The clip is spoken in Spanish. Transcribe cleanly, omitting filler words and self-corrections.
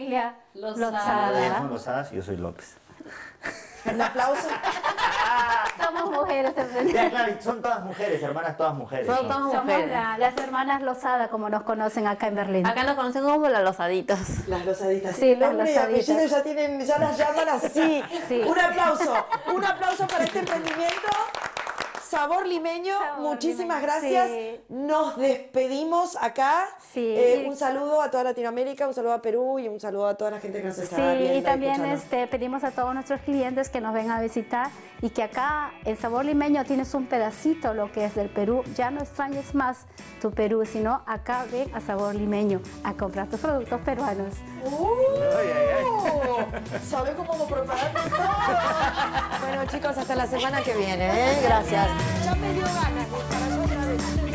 familia Lozada. Ellas Lozada. son Lozadas y yo soy López. Un aplauso. Somos mujeres. Ya, claro, y son todas mujeres, hermanas, todas mujeres. Son ¿no? todas Somos mujeres. las hermanas Lozada, como nos conocen acá en Berlín. Acá nos conocen como las losaditas. Las losaditas. Sí, El las nombre y losaditas. apellido ya las llaman así. Sí. Un aplauso para este emprendimiento. Sabor Limeño, Sabor muchísimas Limeño, gracias. sí. Nos despedimos acá. Sí. Un saludo a toda Latinoamérica, un saludo a Perú y un saludo a toda la gente que nos está Sí, viendo y también escuchando. pedimos a todos nuestros clientes que nos vengan a visitar y que acá en Sabor Limeño tienes un pedacito lo que es del Perú. Ya no extrañes más tu Perú, sino acá ven a Sabor Limeño a comprar tus productos peruanos. ¿Sabe cómo prepararlo todo? Bueno, chicos, hasta la semana que viene. Gracias. Ya me dio ganas de estar allá otra vez.